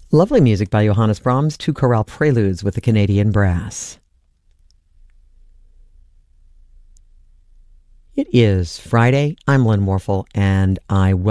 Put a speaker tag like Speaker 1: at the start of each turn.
Speaker 1: Lovely music by Johannes Brahms, two chorale preludes with the Canadian Brass. It is Friday. I'm Lynn Morphel, and I